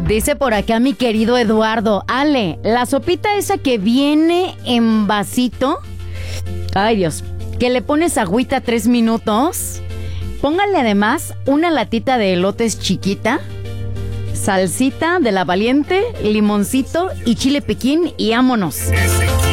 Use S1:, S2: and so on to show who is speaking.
S1: Dice por acá mi querido Eduardo, Ale, la sopita esa que viene en vasito, ay Dios, que le pones agüita 3 minutos, póngale además una latita de elotes chiquita, salsita de la Valiente, limoncito y chile piquín y vámonos.